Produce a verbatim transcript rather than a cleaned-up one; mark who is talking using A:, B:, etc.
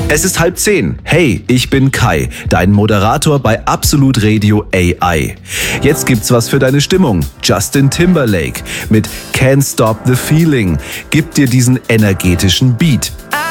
A: Es ist halb zehn. Hey, ich bin Kai, dein Moderator bei Absolut Radio A I. Jetzt gibt's was für deine Stimmung. Justin Timberlake mit Can't Stop the Feeling gibt dir diesen energetischen Beat.